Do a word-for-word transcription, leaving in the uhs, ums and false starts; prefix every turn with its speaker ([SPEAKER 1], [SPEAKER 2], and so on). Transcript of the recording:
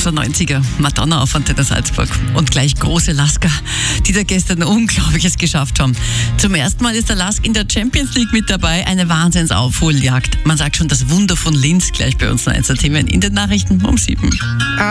[SPEAKER 1] großer neunziger, Madonna auf Antenne Salzburg und gleich große Lasker, die da gestern Unglaubliches geschafft haben. Zum ersten Mal ist der Lask in der Champions League mit dabei, eine Wahnsinnsaufholjagd. Man sagt schon das Wunder von Linz, gleich bei uns noch eins der Themen in den Nachrichten um sieben.